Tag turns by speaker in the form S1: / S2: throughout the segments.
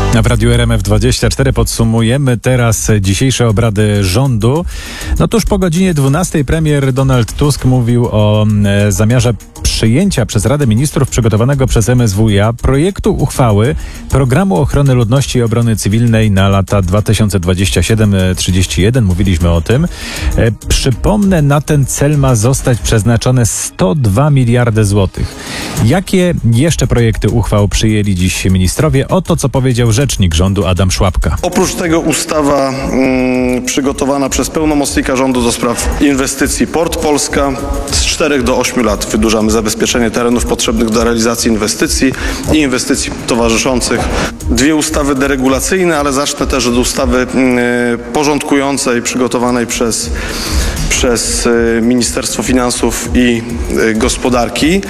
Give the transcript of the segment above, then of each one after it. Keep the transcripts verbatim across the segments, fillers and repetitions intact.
S1: W Radiu R M F dwadzieścia cztery podsumujemy teraz dzisiejsze obrady rządu. No tuż po godzinie dwunastej premier Donald Tusk mówił o e, zamiarze przyjęcia przez Radę Ministrów przygotowanego przez M S W iA projektu uchwały Programu Ochrony Ludności i Obrony Cywilnej na lata dwa tysiące dwudziesty siódmy do trzydziestego pierwszego. Mówiliśmy o tym. E, przypomnę, na ten cel ma zostać przeznaczone sto dwa miliardy złotych. Jakie jeszcze projekty uchwał przyjęli dziś ministrowie? Oto co powiedział rzecznik rządu Adam Szłapka.
S2: Oprócz tego ustawa mm, przygotowana przez pełnomocnika rządu do spraw inwestycji Port Polska z czterech do ośmiu lat wydłużamy zabezpieczenie terenów potrzebnych do realizacji inwestycji i inwestycji towarzyszących. Dwie ustawy deregulacyjne, ale zacznę też od ustawy y, porządkującej przygotowanej przez, przez y, Ministerstwo Finansów i y, Gospodarki.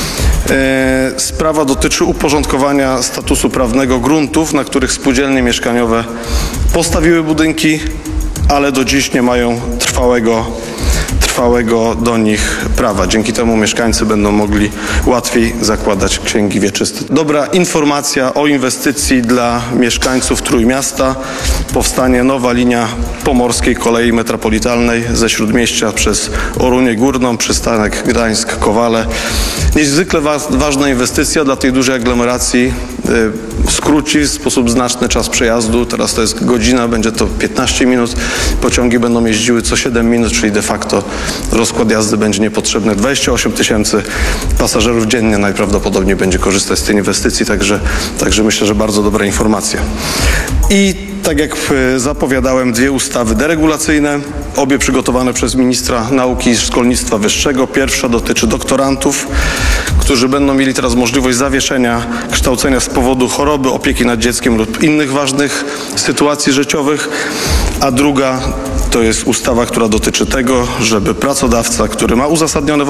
S2: Sprawa dotyczy uporządkowania statusu prawnego gruntów, na których spółdzielnie mieszkaniowe postawiły budynki, ale do dziś nie mają trwałego, trwałego do nich prawa. Dzięki temu mieszkańcy będą mogli łatwiej zakładać księgi wieczyste. Dobra informacja o inwestycji dla mieszkańców Trójmiasta. Powstanie nowa linia Pomorskiej Kolei Metropolitalnej ze Śródmieścia przez Orunię Górną, przystanek Gdańsk-Kowale. Niezwykle wa- ważna inwestycja dla tej dużej aglomeracji. Y, skróci w sposób znaczny czas przejazdu. Teraz to jest godzina, będzie to piętnaście minut. Pociągi będą jeździły co siedem minut, czyli de facto rozkład jazdy będzie niepotrzebny. dwadzieścia osiem tysięcy pasażerów dziennie najprawdopodobniej będzie korzystać z tej inwestycji, także, także myślę, że bardzo dobra informacja. I tak jak zapowiadałem, dwie ustawy deregulacyjne, obie przygotowane przez ministra nauki i szkolnictwa wyższego. Pierwsza dotyczy doktorantów, którzy będą mieli teraz możliwość zawieszenia kształcenia z powodu choroby, opieki nad dzieckiem lub innych ważnych sytuacji życiowych, a druga to jest ustawa, która dotyczy tego, żeby pracodawca, który ma uzasadnione